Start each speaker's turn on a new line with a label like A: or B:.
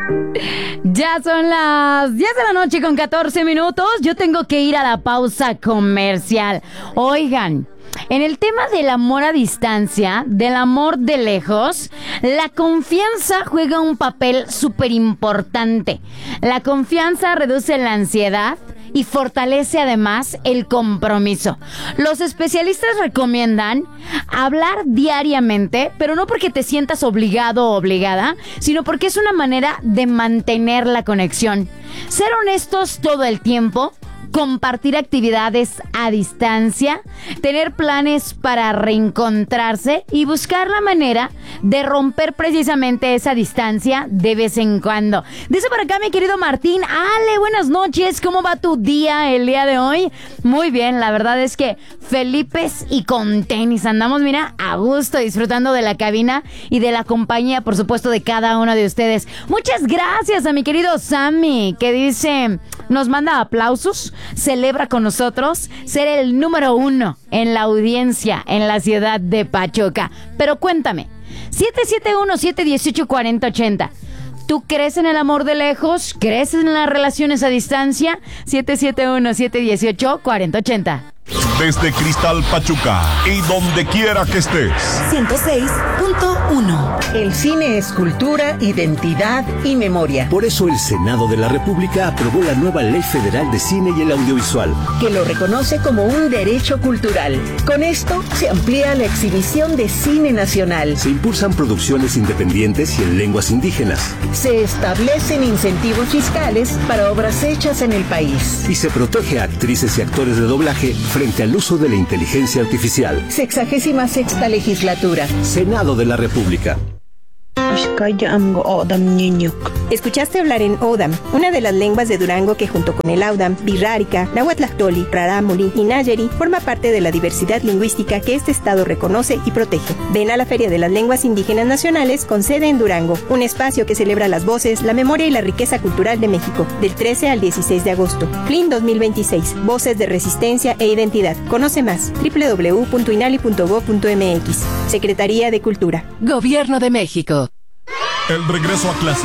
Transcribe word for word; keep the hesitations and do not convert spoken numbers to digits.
A: Ya son las diez de la noche con catorce minutos. Yo tengo que ir a la pausa comercial. Oigan, en el tema del amor a distancia, del amor de lejos, la confianza juega un papel súper importante. La confianza reduce la ansiedad y fortalece además el compromiso. Los especialistas recomiendan hablar diariamente, pero no porque te sientas obligado o obligada, sino porque es una manera de mantener la conexión. Ser honestos todo el tiempo, compartir actividades a distancia, tener planes para reencontrarse y buscar la manera de romper precisamente esa distancia de vez en cuando. Dice por acá mi querido Martín: Ale, buenas noches, ¿cómo va tu día el día de hoy? Muy bien, la verdad es que felipes y con tenis andamos, mira, a gusto, disfrutando de la cabina y de la compañía, por supuesto, de cada uno de ustedes. Muchas gracias a mi querido Sammy, que dice, nos manda aplausos, celebra con nosotros ser el número uno en la audiencia en la ciudad de Pachuca. Pero cuéntame, siete siete uno, siete uno ocho, cuatro cero ocho cero. ¿Tú crees en el amor de lejos? ¿Crees en las relaciones a distancia? siete siete uno, siete uno ocho, cuatro cero ocho cero.
B: Desde Cristal Pachuca y donde quiera que estés.
C: ciento seis punto uno.
D: El cine es cultura, identidad y memoria.
E: Por eso el Senado de la República aprobó la nueva Ley Federal de Cine y el Audiovisual,
D: que lo reconoce como un derecho cultural. Con esto se amplía la exhibición de cine nacional.
E: Se impulsan producciones independientes y en lenguas indígenas.
D: Se establecen incentivos fiscales para obras hechas en el país.
E: Y se protege a actrices y actores de doblaje frente al uso de la inteligencia artificial.
D: Sexagésima sexta legislatura.
E: Senado de la República.
F: Escuchaste hablar en Odam, una de las lenguas de Durango que junto con el Audam, Birrárica, Nahuatlactoli, Rarámuri y Nayeri forma parte de la diversidad lingüística que este estado reconoce y protege. Ven a la Feria de las Lenguas Indígenas Nacionales con sede en Durango, un espacio que celebra las voces, la memoria y la riqueza cultural de México, del trece al dieciséis de agosto. F L I N dos mil veintiséis, Voces de Resistencia e Identidad. Conoce más, doble u doble u doble u punto inali punto gob punto m x. Secretaría de Cultura.
C: Gobierno de México.
B: El regreso a clase.